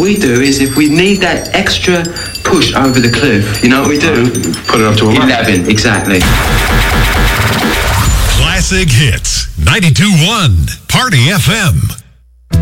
we do is if we need that extra push over the cliff, you know what we do? Put it up to 11, exactly. Classic Hits, 92.1 Party FM.